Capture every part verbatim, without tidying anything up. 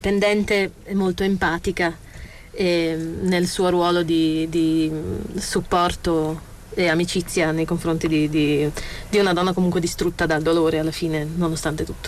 Tendente e molto empatica e nel suo ruolo di, di supporto e amicizia nei confronti di, di, di una donna comunque distrutta dal dolore alla fine, nonostante tutto.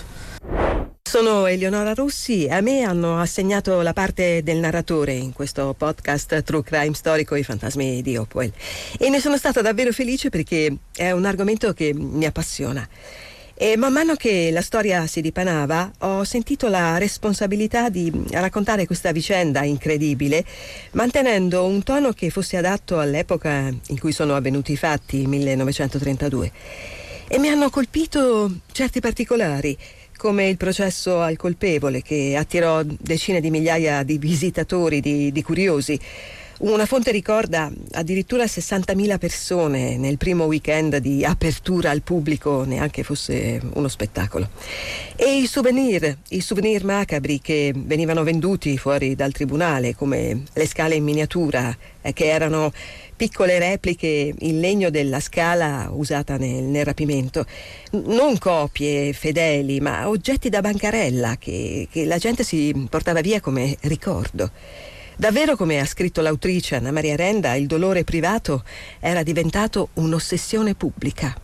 Sono Eleonora Rossi e a me hanno assegnato la parte del narratore in questo podcast True Crime storico I fantasmi di Hopewell e ne sono stata davvero felice perché è un argomento che mi appassiona. E man mano che la storia si dipanava ho sentito la responsabilità di raccontare questa vicenda incredibile mantenendo un tono che fosse adatto all'epoca in cui sono avvenuti i fatti, millenovecentotrentadue. E mi hanno colpito certi particolari, come il processo al colpevole che attirò decine di migliaia di visitatori, di, di curiosi. Una fonte ricorda addirittura sessantamila persone nel primo weekend di apertura al pubblico, neanche fosse uno spettacolo. E i souvenir, i souvenir macabri che venivano venduti fuori dal tribunale, come le scale in miniatura, eh, che erano piccole repliche in legno della scala usata nel, nel rapimento. Non copie fedeli, ma oggetti da bancarella che, che la gente si portava via come ricordo. Davvero, come ha scritto l'autrice Anna Maria Renda, il dolore privato era diventato un'ossessione pubblica.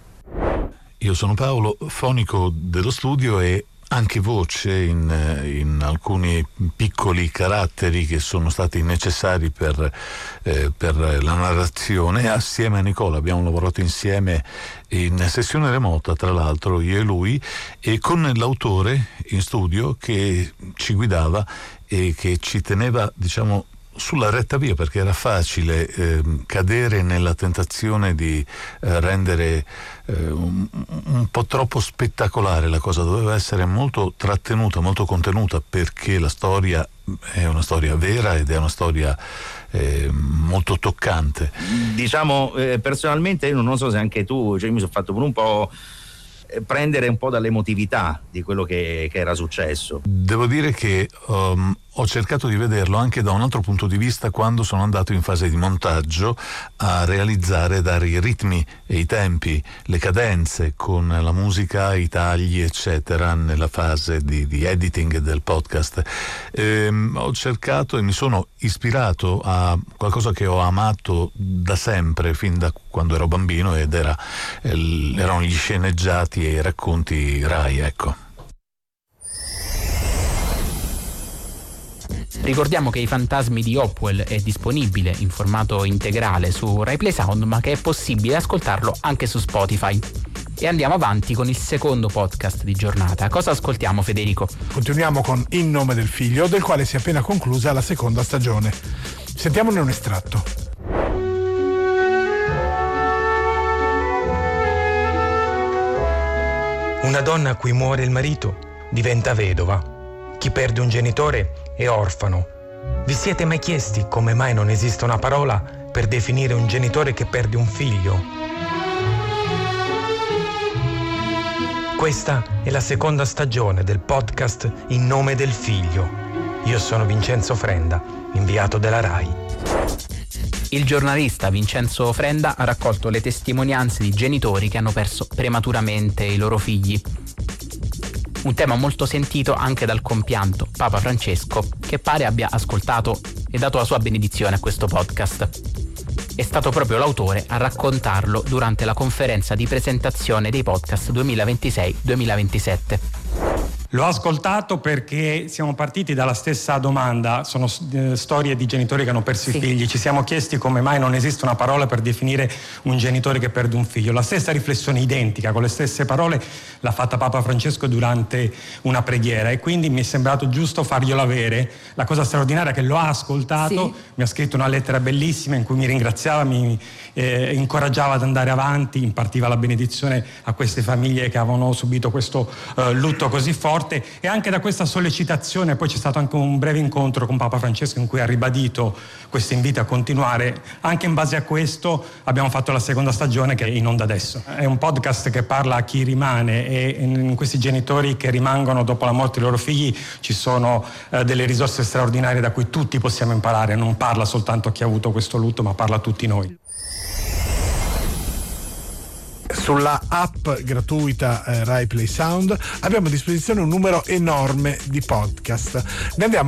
Io sono Paolo, fonico dello studio e anche voce in, in alcuni piccoli caratteri che sono stati necessari per, eh, per la narrazione. Assieme a Nicola abbiamo lavorato insieme in sessione remota, tra l'altro io e lui, e con l'autore in studio che ci guidava e che ci teneva, diciamo, sulla retta via, perché era facile eh, cadere nella tentazione di eh, rendere eh, un, un po' troppo spettacolare la cosa. Doveva essere molto trattenuta, molto contenuta, perché la storia è una storia vera ed è una storia eh, molto toccante. Diciamo, eh, personalmente io non so se anche tu, cioè, mi sono fatto per un po' prendere un po' dall'emotività di quello che, che era successo. Devo dire che um, ho cercato di vederlo anche da un altro punto di vista quando sono andato in fase di montaggio a realizzare, dare i ritmi e i tempi, le cadenze con la musica, i tagli eccetera nella fase di, di editing del podcast. Ehm, ho cercato e mi sono ispirato a qualcosa che ho amato da sempre, fin da quando ero bambino, ed era, erano gli sceneggiati e i racconti Rai, ecco. Ricordiamo che I fantasmi di Hopewell è disponibile in formato integrale su Rai Play Sound, ma che è possibile ascoltarlo anche su Spotify. E andiamo avanti con il secondo podcast di giornata. Cosa ascoltiamo, Federico? Continuiamo con In nome del figlio, del quale si è appena conclusa la seconda stagione. Sentiamone un estratto. Una donna a cui muore il marito diventa vedova. Chi perde un genitore è orfano. Vi siete mai chiesti come mai non esiste una parola per definire un genitore che perde un figlio? Questa è la seconda stagione del podcast In nome del figlio. Io sono Vincenzo Frenda, inviato della Rai. Il giornalista Vincenzo Frenda ha raccolto le testimonianze di genitori che hanno perso prematuramente i loro figli. Un tema molto sentito anche dal compianto Papa Francesco, che pare abbia ascoltato e dato la sua benedizione a questo podcast. È stato proprio l'autore a raccontarlo durante la conferenza di presentazione dei podcast duemilaventisei duemilaventisette. L'ho ascoltato perché siamo partiti dalla stessa domanda, sono eh, storie di genitori che hanno perso sì. i figli, ci siamo chiesti come mai non esiste una parola per definire un genitore che perde un figlio. La stessa riflessione identica, con le stesse parole, l'ha fatta Papa Francesco durante una preghiera, e quindi mi è sembrato giusto farglielo avere. La cosa straordinaria è che lo ha ascoltato, sì. mi ha scritto una lettera bellissima in cui mi ringraziava, mi eh, incoraggiava ad andare avanti, impartiva la benedizione a queste famiglie che avevano subito questo eh, lutto così forte. E anche da questa sollecitazione poi c'è stato anche un breve incontro con Papa Francesco in cui ha ribadito questo invito a continuare. Anche in base a questo abbiamo fatto la seconda stagione, che è in onda adesso. È un podcast che parla a chi rimane, e in questi genitori che rimangono dopo la morte dei loro figli ci sono eh, delle risorse straordinarie da cui tutti possiamo imparare. Non parla soltanto a chi ha avuto questo lutto, ma parla a tutti noi. Sulla app gratuita eh, Rai Play Sound abbiamo a disposizione un numero enorme di podcast. Ne andiamo